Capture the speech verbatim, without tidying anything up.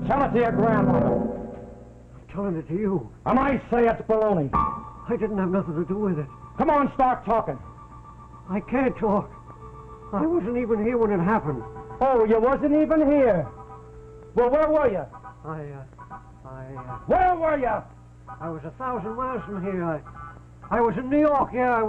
Tell it to your grandmother. I'm telling it to you. And I say it's baloney. I didn't have nothing to do with it. Come on, start talking. I can't talk. I wasn't even here when it happened. Oh, you wasn't even here. Well, where were you? I, uh, I, uh, Where were you? I was a thousand miles from here. I, I was in New York, yeah, I